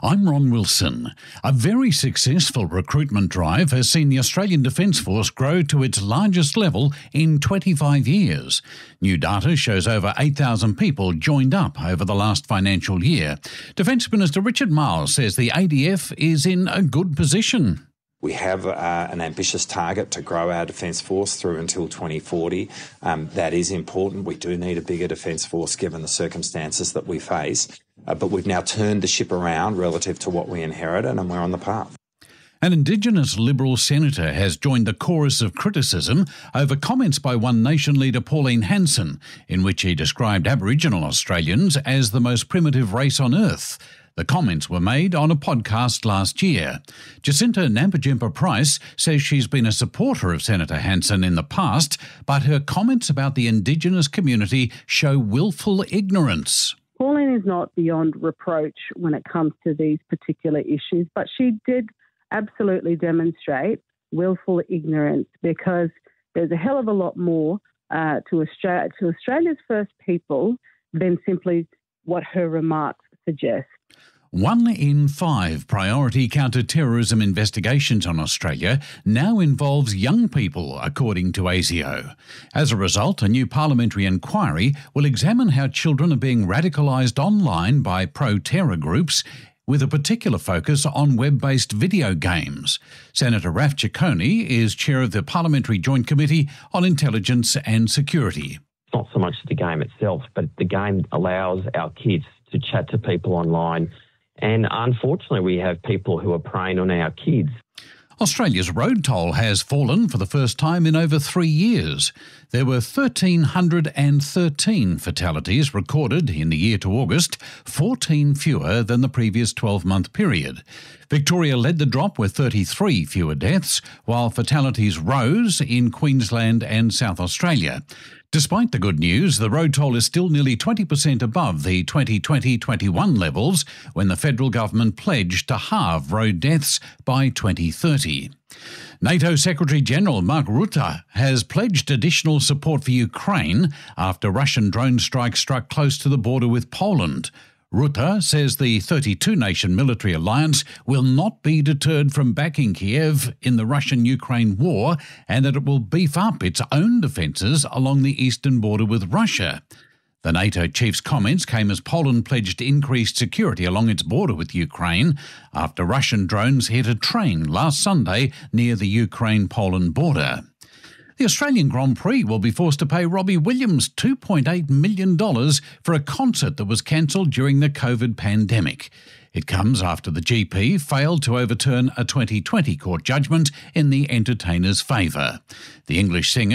I'm Ron Wilson. A very successful recruitment drive has seen the Australian Defence Force grow to its largest level in 25 years. New data shows over 8,000 people joined up over the last financial year. Defence Minister Richard Marles says the ADF is in a good position. We have an ambitious target to grow our Defence Force through until 2040. That is important. We do need a bigger Defence Force given the circumstances that we face. But we've now turned the ship around relative to what we inherited, and we're on the path. An Indigenous Liberal senator has joined the chorus of criticism over comments by One Nation leader Pauline Hanson, in which he described Aboriginal Australians as the most primitive race on earth. The comments were made on a podcast last year. Jacinta Nampijinpa-Price says she's been a supporter of Senator Hanson in the past, but her comments about the Indigenous community show willful ignorance. Pauline is not beyond reproach when it comes to these particular issues, but she did absolutely demonstrate willful ignorance, because there's a hell of a lot more to Australia's First People than simply what her remarks suggest. 1 in 5 priority counter-terrorism investigations on Australia now involves young people, according to ASIO. As a result, a new parliamentary inquiry will examine how children are being radicalised online by pro-terror groups, with a particular focus on web-based video games. Senator Raf Ciccone is chair of the Parliamentary Joint Committee on Intelligence and Security. It's not so much the game itself, but the game allows our kids to chat to people online. And unfortunately, we have people who are preying on our kids. Australia's road toll has fallen for the first time in over 3 years. There were 1,313 fatalities recorded in the year to August, 14 fewer than the previous 12-month period. Victoria led the drop with 33 fewer deaths, while fatalities rose in Queensland and South Australia. Despite the good news, the road toll is still nearly 20% above the 2020-21 levels, when the federal government pledged to halve road deaths by 2030. NATO Secretary-General Mark Rutte has pledged additional support for Ukraine after Russian drone strikes struck close to the border with Poland. Rutte says the 32-nation military alliance will not be deterred from backing Kiev in the Russian-Ukraine war, and that it will beef up its own defences along the eastern border with Russia. The NATO chief's comments came as Poland pledged increased security along its border with Ukraine after Russian drones hit a train last Sunday near the Ukraine-Poland border. The Australian Grand Prix will be forced to pay Robbie Williams $2.8 million for a concert that was cancelled during the COVID pandemic. It comes after the GP failed to overturn a 2020 court judgment in the entertainer's favour. The English singer